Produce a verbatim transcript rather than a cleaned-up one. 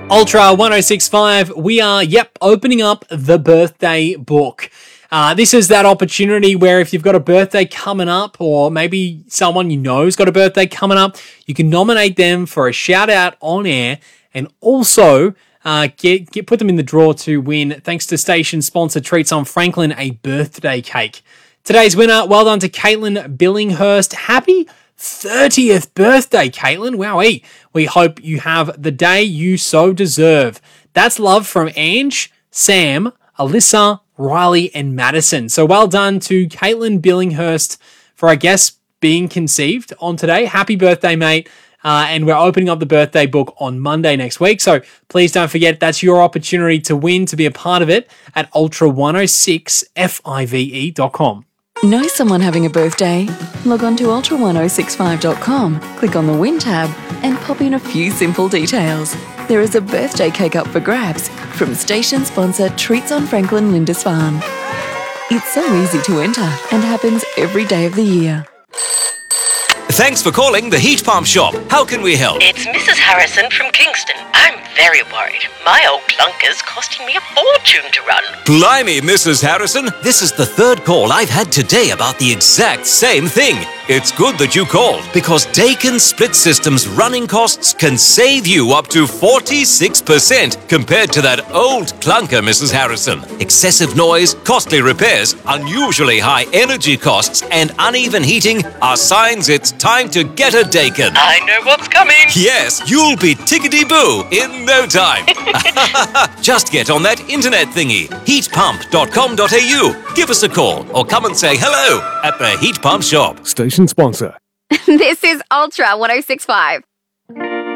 Ultra ten sixty-five, we are, yep, opening up the birthday book. Uh, this is that opportunity where if you've got a birthday coming up, or maybe someone you know has got a birthday coming up, you can nominate them for a shout out on air, and also uh, get, get put them in the draw to win, thanks to station sponsor Treats on Franklin, a birthday cake. Today's winner, well done to Caitlin Billinghurst. Happy thirtieth birthday, Caitlin. Wowee. We hope you have the day you so deserve. That's love from Ange, Sam, Alyssa, Riley, and Madison. So well done to Caitlin Billinghurst for, I guess, being conceived on today. Happy birthday, mate. Uh, and we're opening up the birthday book on Monday next week. So please don't forget, that's your opportunity to win, to be a part of it at ultra ten sixty-five dot com. Know someone having a birthday? Log on to ultra ten sixty-five dot com, click on the Win tab, and pop in a few simple details. There is a birthday cake up for grabs from station sponsor Treats on Franklin Lindisfarne. It's so easy to enter and happens every day of the year. Thanks for calling the Heat Pump Shop. How can we help? It's Missus Harrison from Kingston. I'm very worried. My old clunker's costing me a fortune to run. Blimey, Missus Harrison. This is the third call I've had today about the exact same thing. It's good that you called, because Daikin Split System's running costs can save you up to forty-six percent compared to that old clunker, Missus Harrison. Excessive noise, costly repairs, unusually high energy costs, and uneven heating are signs it's time to get a Daikin. I know what's coming. Yes, you'll be tickety-boo in no time. Just get on that internet thingy, heat pump dot com dot a u. Give us a call or come and say hello at the Heat Pump Shop. Station sponsor. This is Ultra ten sixty-five.